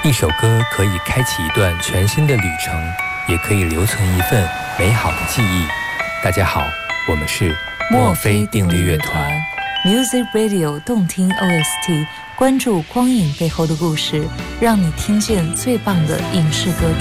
一首歌可以开启一段全新的旅程，也可以留存一份美好的记忆。大家好，我们是墨菲定律乐团 Music Radio 动听 OST， 关注光影背后的故事，让你听见最棒的影视歌